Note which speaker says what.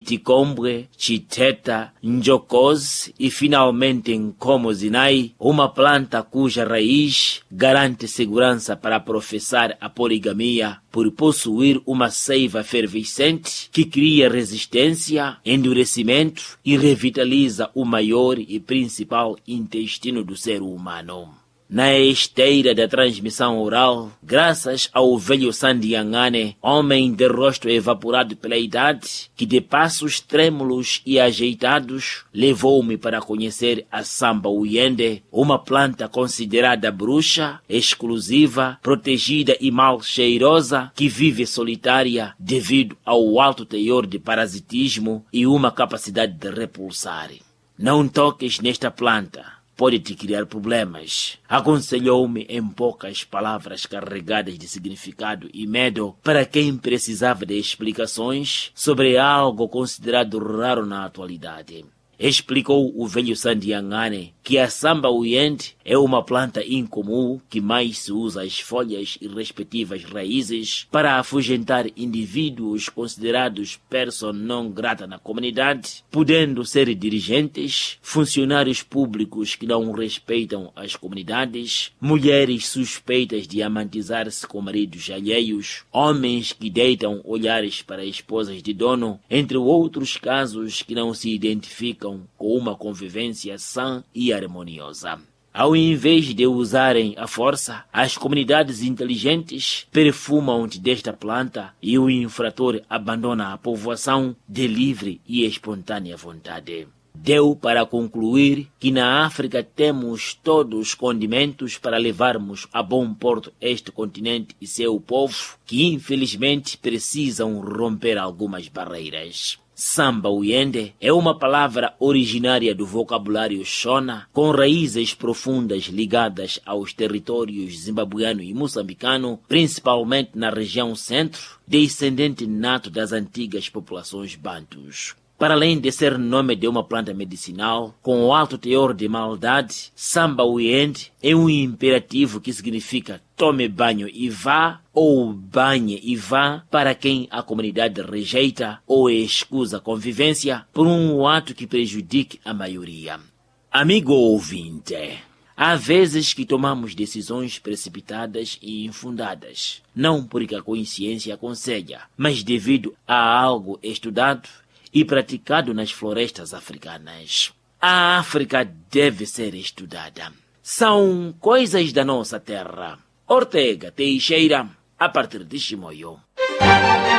Speaker 1: Ticombwe, Chiteta, Njokose e finalmente Nkomozinai, uma planta cuja raiz garante segurança para professar a poligamia por possuir uma seiva efervescente que cria resistência, endurecimento e revitaliza o maior e principal intestino do ser humano. Na esteira da transmissão oral, graças ao velho Sandiangane, homem de rosto evaporado pela idade, que de passos trêmulos e ajeitados levou-me para conhecer a Samba Uyende, uma planta considerada bruxa, exclusiva, protegida e mal cheirosa, que vive solitária devido ao alto teor de parasitismo e uma capacidade de repulsar. Não toques nesta planta. Pode te criar problemas. Aconselhou-me em poucas palavras carregadas de significado e medo para quem precisava de explicações sobre algo considerado raro na atualidade. Explicou o velho Sandiangane que a Samba Uyende é uma planta incomum que mais se usa as folhas e respectivas raízes para afugentar indivíduos considerados persona non grata na comunidade, podendo ser dirigentes, funcionários públicos que não respeitam as comunidades, mulheres suspeitas de amantizar-se com maridos alheios, homens que deitam olhares para esposas de dono, entre outros casos que não se identificam com uma convivência sã e harmoniosa. Ao invés de usarem a força, as comunidades inteligentes perfumam-te desta planta e o infrator abandona a povoação de livre e espontânea vontade. Deu para concluir que na África temos todos os condimentos para levarmos a bom porto este continente e seu povo, que infelizmente precisam romper algumas barreiras. Samba Uyende é uma palavra originária do vocabulário Shona, com raízes profundas ligadas aos territórios zimbabuiano e moçambicano, principalmente na região centro, descendente nato das antigas populações bantus. Para além de ser nome de uma planta medicinal, com alto teor de maldade, Samba Uyende é um imperativo que significa tome banho e vá, ou banhe e vá, para quem a comunidade rejeita ou escusa convivência por um ato que prejudique a maioria. Amigo ouvinte, há vezes que tomamos decisões precipitadas e infundadas, não porque a consciência aconselha, mas devido a algo estudado e praticado nas florestas africanas. A África deve ser estudada. São coisas da nossa terra. Ortega Teixeira, a partir de Chimoio.